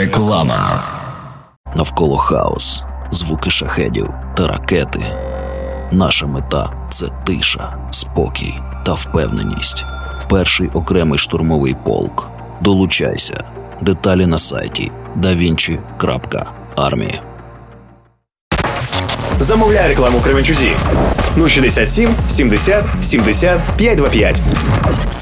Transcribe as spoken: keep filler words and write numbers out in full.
Реклама. Навколо хаос, звуки шахедів та ракети. Наша мета – це тиша, спокій та впевненість. Перший окремий штурмовий полк. Долучайся. Деталі на сайті да вінчі крапка армія. Замовляй рекламу в Кременчузі. нуль шістдесят сім сімдесят сімдесят п'ятсот двадцять п'ять.